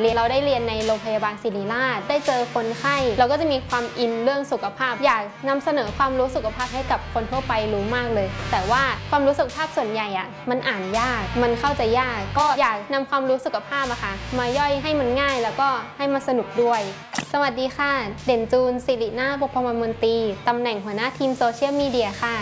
เรียนเราได้เรียนในโรงพยาบาลศิริราชได้เจอคนไข้เราก็จะมีความอินเรื่องสุขภาพอยากนำเสนอความรู้สุขภาพให้กับคนทั่วไปรู้มากเลยแต่ว่าความรู้สุขภาพส่วนใหญ่มันอ่านยากมันเข้าใจยากก็อยากนำความรู้สุขภาพมาย่อยให้มันง่ายแล้วก็ให้มันสนุกด้วยสวัสดีค่ะเด่นจูนศิรินาถ บุพมนตรีตำแหน่งหัวหน้าทีมโซเชียลมีเดียค่ะ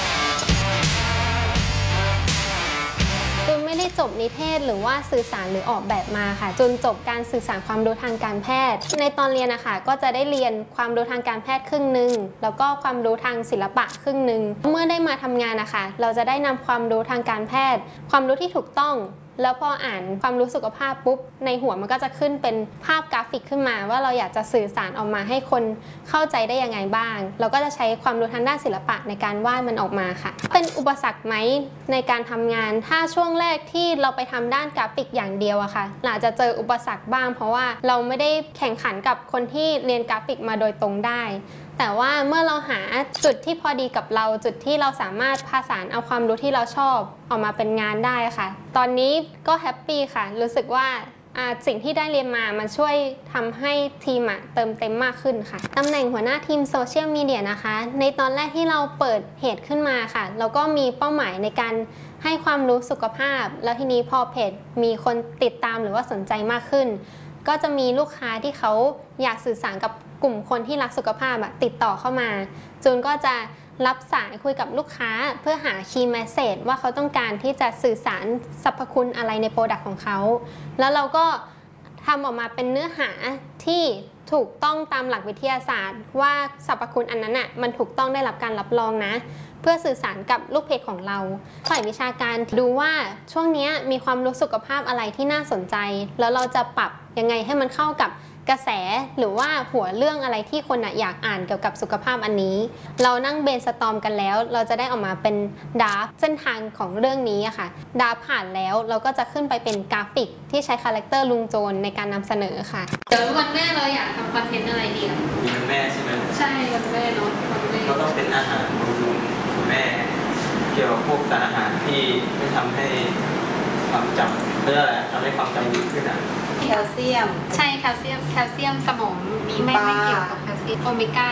จูนไม่ได้จบนิเทศหรือว่าสื่อสารหรือออกแบบมาค่ะจูนจบการสื่อสารความรู้ทางการแพทย์ในตอนเรียนก็จะได้เรียนความรู้ทางการแพทย์ครึ่งหนึ่งแล้วก็ความรู้ทางศิลปะครึ่งหนึ่งเมื่อได้มาทำงานเราจะได้นำความรู้ทางการแพทย์ความรู้ที่ถูกต้องแล้วพออ่านความรู้สุขภาพปุ๊บในหัวมันก็จะขึ้นเป็นภาพกราฟิกขึ้นมาว่าเราอยากจะสื่อสารออกมาให้คนเข้าใจได้ยังไงบ้างเราก็จะใช้ความรู้ทางด้านศิลปะในการวาดมันออกมาค่ะเป็นอุปสรรคไหมในการทำงานถ้าช่วงแรกที่เราไปทำด้านกราฟิกอย่างเดียวอาจจะเจออุปสรรคบ้างเพราะว่าเราไม่ได้แข่งขันกับคนที่เรียนกราฟิกมาโดยตรงได้แต่ว่าเมื่อเราหาจุดที่พอดีกับเราจุดที่เราสามารถผสานเอาความรู้ที่เราชอบออกมาเป็นงานได้ค่ะตอนนี้ก็แฮปปี้ค่ะรู้สึกว่าสิ่งที่ได้เรียนมามันช่วยทำให้ทีมเติมเต็มมากขึ้นค่ะตำแหน่งหัวหน้าทีมโซเชียลมีเดียนะคะในตอนแรกที่เราเปิดเพจขึ้นมาค่ะเราก็มีเป้าหมายในการให้ความรู้สุขภาพแล้วทีนี้พอเพจมีคนติดตามหรือว่าสนใจมากขึ้นก็จะมีลูกค้าที่เขาอยากสื่อสารกับกลุ่มคนที่รักสุขภาพติดต่อเข้ามาจูนก็จะรับสายคุยกับลูกค้าเพื่อหา Key Message ว่าเขาต้องการที่จะสื่อสารสรรพคุณอะไรในโปรดักต์ของเขาแล้วเราก็ทำออกมาเป็นเนื้อหาที่ถูกต้องตามหลักวิทยาศาสตร์ว่าสรรพคุณอันนั้นมันถูกต้องได้รับการรับรองนะเพื่อสื่อสารกับลูกเพจของเราฝ่ายวิชาการดูว่าช่วงนี้มีความรู้สุขภาพอะไรที่น่าสนใจแล้วเราจะปรับยังไงให้มันเข้ากับกระแสหรือว่าหัวเรื่องอะไรที่คนอยากอ่านเกี่ยวกับสุขภาพอันนี้เรานั่งเบรนสตอร์มกันแล้วเราจะได้ออกมาเป็นดราฟเส้นทางของเรื่องนี้ค่ะดราฟผ่านแล้วเราก็จะขึ้นไปเป็นกราฟิกที่ใช้คาแรคเตอร์ลุงโจรในการนำเสนอค่ะเดี๋ยววันแม่เราอยากทำคอนเทนต์อะไรดีมีวันแม่ใช่ไหมใช่วันแม่เนาะก็ต้องเป็นอาหารบำรุงคุณแม่เกี่ยวกับพวกสารอาหารที่ไม่ทำให้ความจำเพื่ออะไรทำให้ความจำดีขึ้นแคลเซียมใช่แคลเซียมสมองมีไม่เกี่ยวกับแคลเซียมโอเมก้า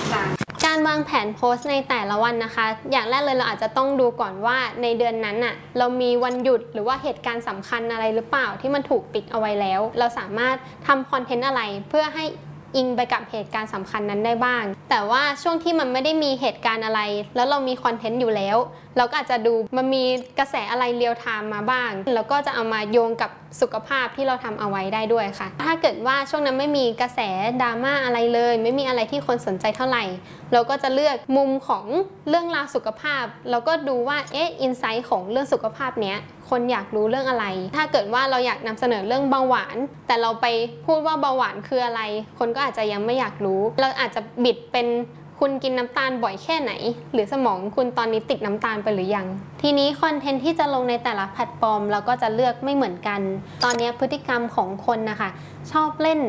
3การวางแผนโพสต์ในแต่ละวันนะคะอย่างแรกเลยเราอาจจะต้องดูก่อนว่าในเดือนนั้นเรามีวันหยุดหรือว่าเหตุการณ์สำคัญอะไรหรือเปล่าที่มันถูกปิดเอาไว้แล้วเราสามารถทำคอนเทนต์อะไรเพื่อให้อิงไปกับเหตุการณ์สำคัญนั้นได้บ้างแต่ว่าช่วงที่มันไม่ได้มีเหตุการณ์อะไรแล้วเรามีคอนเทนต์อยู่แล้วเราก็อาจจะดูมันมีกระแสอะไรเรียลไทม์มาบ้างแล้วก็จะเอามาโยงกับสุขภาพที่เราทำเอาไว้ได้ด้วยค่ะถ้าเกิดว่าช่วงนั้นไม่มีกระแสดราม่าอะไรเลยไม่มีอะไรที่คนสนใจเท่าไหร่เราก็จะเลือกมุมของเรื่องราวสุขภาพแล้วก็ดูว่าอินไซต์ของเรื่องสุขภาพเนี้ยคนอยากรู้เรื่องอะไรถ้าเกิดว่าเราอยากนำเสนอเรื่องเบาหวานแต่เราไปพูดว่าเบาหวานคืออะไรคนก็อาจจะยังไม่อยากรู้เราอาจจะบิดเป็นคุณกินน้ำตาลบ่อยแค่ไหนหรือสมองคุณตอนนี้ติดน้ำตาลไปหรือยังทีนี้คอนเทนต์ที่จะลงในแต่ละแพลตฟอร์มเราก็จะเลือกไม่เหมือนกันตอนนี้พฤติกรรมของคนชอบเล่น